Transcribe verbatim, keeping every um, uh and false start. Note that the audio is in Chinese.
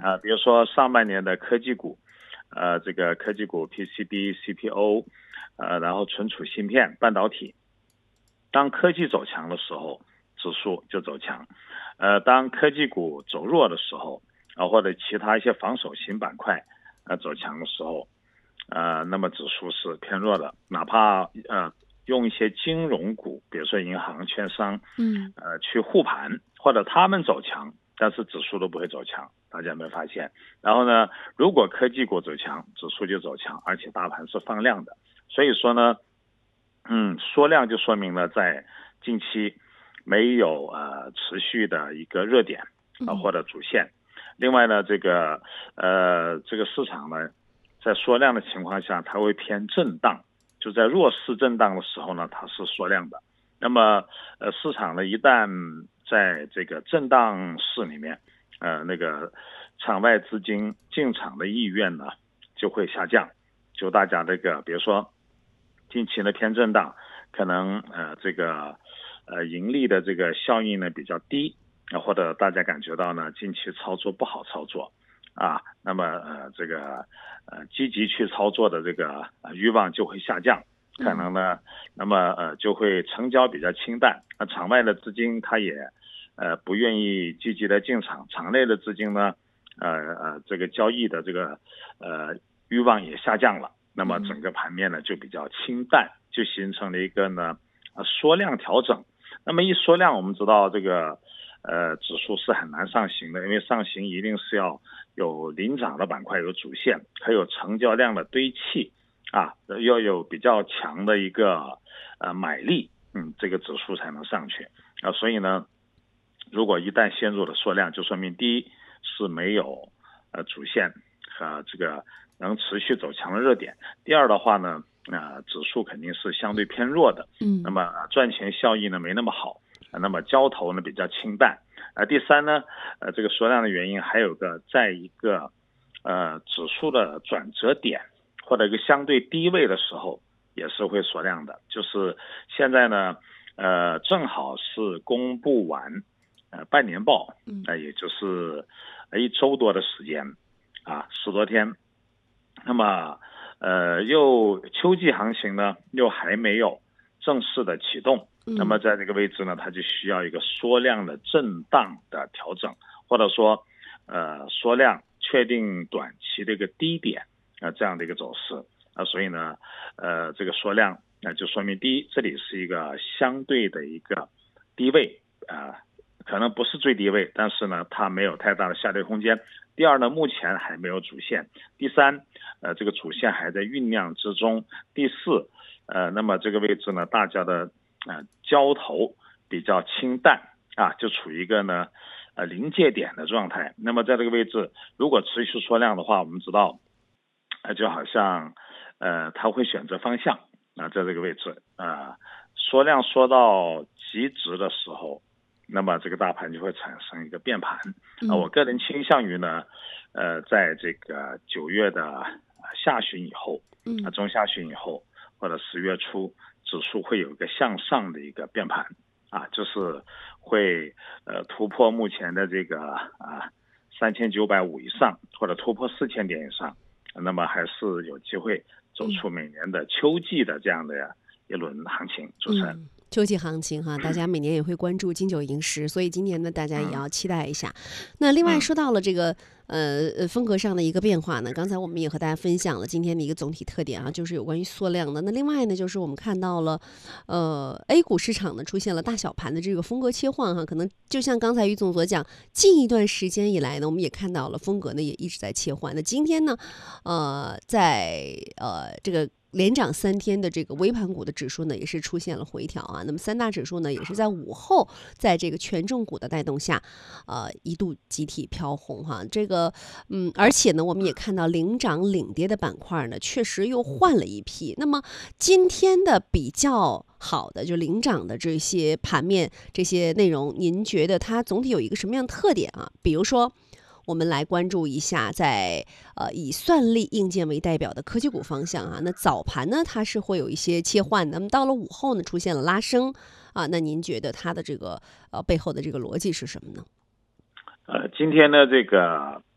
啊、呃，比如说上半年的科技股，呃，这个科技股 P C B、C P O， 呃，然后存储芯片、半导体，当科技走强的时候，指数就走强，呃，当科技股走弱的时候，啊、呃，或者其他一些防守型板块呃走强的时候，呃，那么指数是偏弱的，哪怕呃用一些金融股，比如说银行、券商， 嗯， 呃，去护盘，或者他们走强，但是指数都不会走强，大家有没有发现？然后呢，如果科技股走强，指数就走强，而且大盘是放量的，所以说呢，嗯，缩量就说明了在近期没有呃持续的一个热点啊、呃、或者主线。另外呢，这个呃这个市场呢，在缩量的情况下，它会偏震荡，就在弱势震荡的时候呢，它是缩量的。那么呃市场呢，一旦在这个震荡市里面，呃那个场外资金进场的意愿呢就会下降，就大家这个比如说近期的偏震荡，可能呃这个呃盈利的这个效应呢比较低，啊或者大家感觉到呢近期操作不好操作啊，那么呃这个呃积极去操作的这个呃欲望就会下降，可能呢，那么呃就会成交比较清淡，那场外的资金它也呃不愿意积极的进场，场内的资金呢呃呃这个交易的这个呃欲望也下降了。那么整个盘面呢就比较清淡，就形成了一个呢呃缩量调整。那么一缩量，我们知道这个呃指数是很难上行的，因为上行一定是要有领涨的板块，有主线，还有成交量的堆砌啊，要有比较强的一个呃买力，嗯，这个指数才能上去啊。所以呢，如果一旦陷入了缩量，就说明第一是没有呃主线和这个能持续走强的热点。第二的话呢，呃，指数肯定是相对偏弱的， 嗯， 那么赚钱效益呢没那么好，那么交投呢比较清淡。呃，第三呢，呃，这个缩量的原因还有个在一个呃指数的转折点或者一个相对低位的时候，也是会缩量的。就是现在呢，呃，正好是公布完呃半年报，那、呃、也就是一周多的时间啊，十多天。那么呃又秋季行情呢又还没有正式的启动，那么在这个位置呢，它就需要一个缩量的震荡的调整，或者说呃缩量确定短期的一个低点啊、呃、这样的一个走势啊、呃，所以呢呃这个缩量那、呃、就说明第一，这里是一个相对的一个低位啊、呃，可能不是最低位，但是呢它没有太大的下跌空间。第二呢，目前还没有主线。第三，呃，这个主线还在酝酿之中。第四，呃，那么这个位置呢，大家的呃交投比较清淡啊，就处于一个呢呃临界点的状态。那么在这个位置，如果持续缩量的话，我们知道，呃，就好像呃它会选择方向啊、呃，在这个位置啊、呃，缩量缩到极值的时候。那么这个大盘就会产生一个变盘啊、呃，我个人倾向于呢，呃，在这个九月的下旬以后，啊、中下旬以后或者十月初，指数会有一个向上的一个变盘啊，就是会呃突破目前的这个啊三千九百五以上，或者突破四千点以上，那么还是有机会走出每年的秋季的这样的一轮行情。主持人。 嗯秋季行情哈，大家每年也会关注金九银十，所以今年呢，大家也要期待一下。那另外说到了这个呃风格上的一个变化呢，刚才我们也和大家分享了今天的一个总体特点啊，就是有关于缩量的。那另外呢，就是我们看到了呃 A 股市场呢出现了大小盘的这个风格切换哈，可能就像刚才于总所讲，近一段时间以来呢，我们也看到了风格呢也一直在切换。那今天呢，呃，在呃这个。连涨三天的这个微盘股的指数呢，也是出现了回调啊。那么三大指数呢，也是在午后，在这个权重股的带动下，呃，一度集体飘红哈。这个，嗯，而且呢，我们也看到领涨领跌的板块呢，确实又换了一批。那么今天的比较好的就领涨的这些盘面这些内容，您觉得它总体有一个什么样的特点啊？比如说。我们来关注一下在呃以算力硬件为代表的科技股方向啊，那早盘呢它是会有一些切换的，那么到了午后呢出现了拉升啊，那您觉得它的这个呃背后的这个逻辑是什么呢？ 呃，今天呢这个